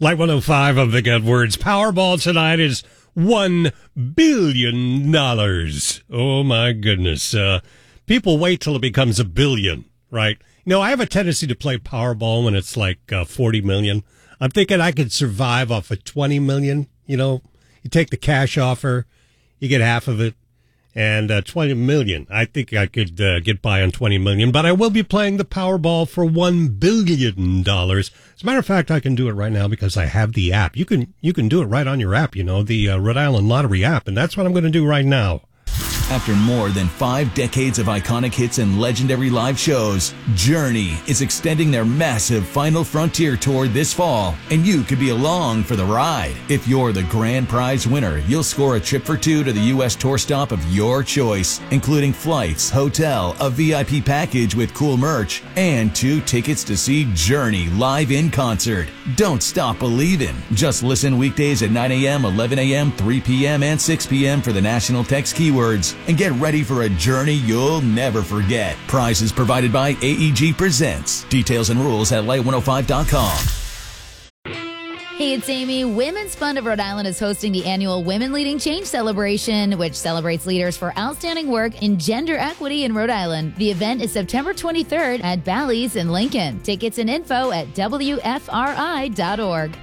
Light 105 of the good words. Powerball tonight is $1 billion. Oh, my goodness. People wait till it becomes a billion, right? You know, I have a tendency to play Powerball when it's like 40 million. I'm thinking I could survive off of 20 million. You know, you take the cash offer, you get half of it. And 20 million. I think I could get by on 20 million, but I will be playing the Powerball for $1 billion. As a matter of fact, I can do it right now because I have the app. You can do it right on your app, you know, the Rhode Island Lottery app, and that's what I'm going to do right now. After more than 5 decades of iconic hits and legendary live shows, Journey is extending their massive Final Frontier tour this fall, and you could be along for the ride. If you're the grand prize winner, you'll score a trip for 2 to the U.S. tour stop of your choice, including flights, hotel, a VIP package with cool merch, and 2 tickets to see Journey live in concert. Don't stop believing. Just listen weekdays at 9 a.m., 11 a.m., 3 p.m., and 6 p.m. for the national text keywords. And get ready for a journey you'll never forget. Prizes provided by AEG Presents. Details and rules at light105.com. Hey, it's Amy. Women's Fund of Rhode Island is hosting the annual Women Leading Change Celebration, which celebrates leaders for outstanding work in gender equity in Rhode Island. The event is September 23rd at Bally's in Lincoln. Tickets and info at WFRI.org.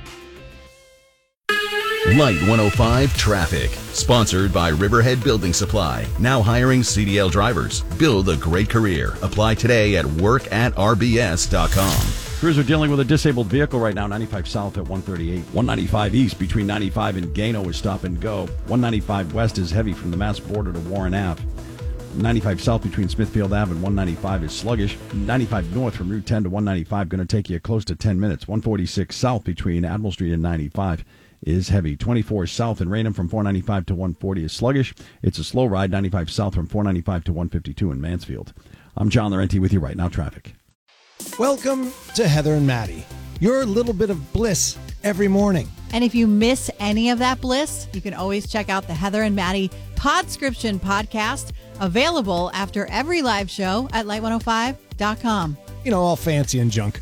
Light 105 Traffic, sponsored by Riverhead Building Supply. Now hiring CDL drivers. Build a great career. Apply today at work@rbs.com. Crews are dealing with a disabled vehicle right now, 95 south at 138. 195 east between 95 and Gano is stop and go. 195 west is heavy from the Mass border to Warren Ave. 95 south between Smithfield Ave and 195 is sluggish. 95 north from Route 10 to 195 going to take you close to 10 minutes. 146 south between Admiral Street and 95 is heavy. 24 south in Raynham from 495 to 140 is sluggish. It's a slow ride, 95 south from 495 to 152 in Mansfield. I'm John Laurenti with you right now, traffic. Welcome to Heather and Maddie, your little bit of bliss every morning. And if you miss any of that bliss, you can always check out the Heather and Maddie Podscription podcast, available after every live show at light105.com. You know, all fancy and junk.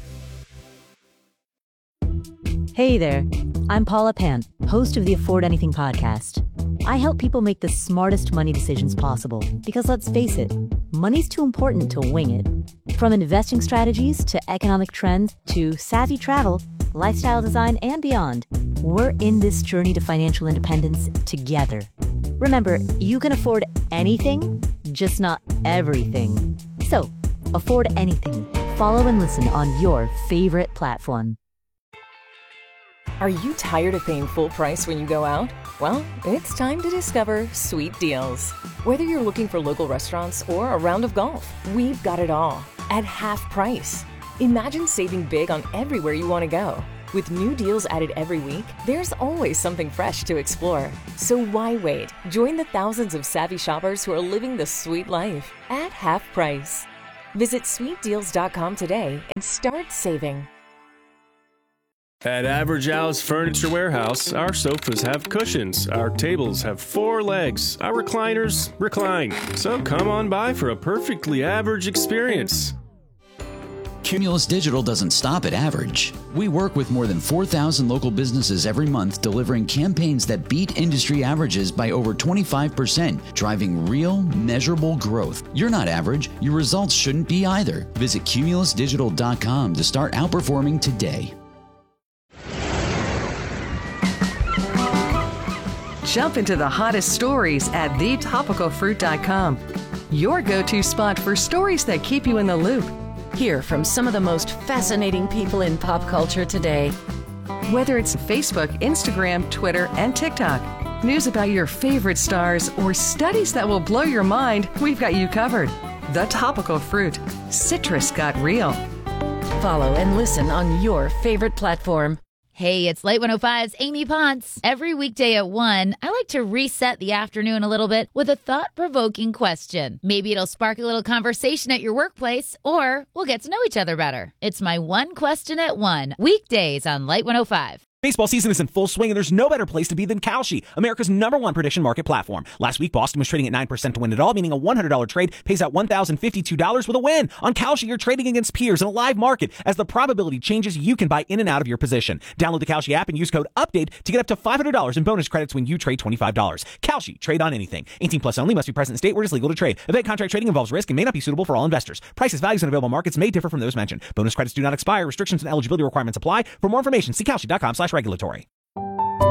Hey there, I'm Paula Pant, host of the Afford Anything podcast. I help people make the smartest money decisions possible because, let's face it, money's too important to wing it. From investing strategies to economic trends to savvy travel, lifestyle design, and beyond, we're in this journey to financial independence together. Remember, you can afford anything, just not everything. So, afford anything. Follow and listen on your favorite platform. Are you tired of paying full price when you go out? Well, it's time to discover Sweet Deals. Whether you're looking for local restaurants or a round of golf, we've got it all at half price. Imagine saving big on everywhere you want to go. With new deals added every week, there's always something fresh to explore. So why wait? Join the thousands of savvy shoppers who are living the sweet life at half price. Visit sweetdeals.com today and start saving. At Average Al's Furniture Warehouse, our sofas have cushions, our tables have 4 legs, our recliners recline. So come on by for a perfectly average experience. Cumulus Digital doesn't stop at average. We work with more than 4,000 local businesses every month, delivering campaigns that beat industry averages by over 25%, driving real, measurable growth. You're not average. Your results shouldn't be either. Visit cumulusdigital.com to start outperforming today. Jump into the hottest stories at thetopicalfruit.com. Your go-to spot for stories that keep you in the loop. Hear from some of the most fascinating people in pop culture today. Whether it's Facebook, Instagram, Twitter, and TikTok, news about your favorite stars, or studies that will blow your mind, we've got you covered. The Topical Fruit. Citrus got real. Follow and listen on your favorite platform. Hey, it's Light 105's Amy Ponce. Every weekday at 1, I like to reset the afternoon a little bit with a thought-provoking question. Maybe it'll spark a little conversation at your workplace, or we'll get to know each other better. It's my one question at 1, weekdays on Light 105. Baseball season is in full swing, and there's no better place to be than Kalshi, America's #1 prediction market platform. Last week, Boston was trading at 9% to win it all, meaning a $100 trade pays out $1,052 with a win. On Kalshi, you're trading against peers in a live market. As the probability changes, you can buy in and out of your position. Download the Kalshi app and use code UPDATE to get up to $500 in bonus credits when you trade $25. Kalshi, trade on anything. 18 plus only, must be present in state where it is legal to trade. Event contract trading involves risk and may not be suitable for all investors. Prices, values, and available markets may differ from those mentioned. Bonus credits do not expire. Restrictions and eligibility requirements apply. For more information, see Kalshi.com/regulatory.